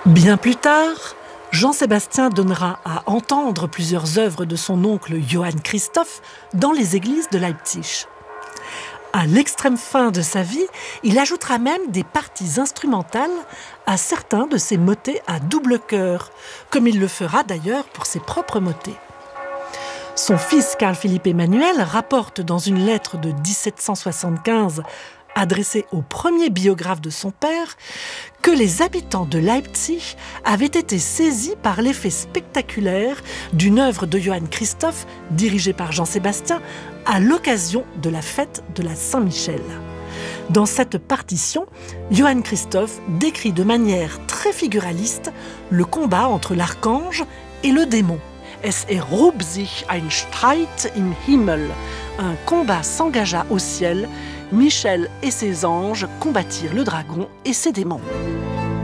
Bien plus tard, Jean-Sébastien donnera à entendre plusieurs œuvres de son oncle Johann Christoph dans les églises de Leipzig. À l'extrême fin de sa vie, il ajoutera même des parties instrumentales à certains de ses motets à double chœur, comme il le fera d'ailleurs pour ses propres motets. Son fils Carl-Philippe Emmanuel rapporte dans une lettre de 1775 adressée au premier biographe de son père, que les habitants de Leipzig avaient été saisis par l'effet spectaculaire d'une œuvre de Johann Christoph dirigée par Jean-Sébastien à l'occasion de la fête de la Saint-Michel. Dans cette partition, Johann Christoph décrit de manière très figuraliste le combat entre l'archange et le démon. Es erhob sich ein Streit im Himmel. Un combat s'engagea au ciel. Michel et ses anges combattirent le dragon et ses démons.